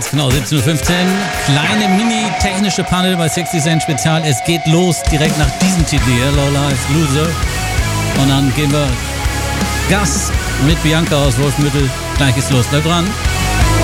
Jetzt genau 17.15 Uhr. Kleine mini-technische Panel bei 60 Cent Spezial. Es geht los direkt nach diesem Titel hier, Lola is Loser. Und dann geben wir Gas mit Bianca aus Wolfenbüttel. Gleich geht's los. Bleib dran.